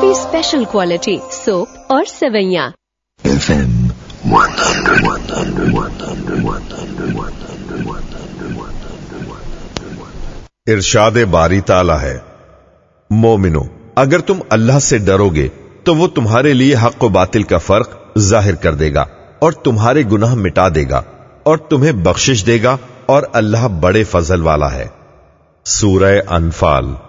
की special quality soap और सेवैयां। FM 100. इरशाद बारी ताला है, मोमिनो, अगर तुम अल्लाह से डरोगे तो वो तुम्हारे लिए हक व बातिल का फर्क जाहिर कर देगा और तुम्हारे गुनाह मिटा देगा और तुम्हें बख्शिश देगा और अल्लाह बड़े फजल वाला है। सूरह अनफाल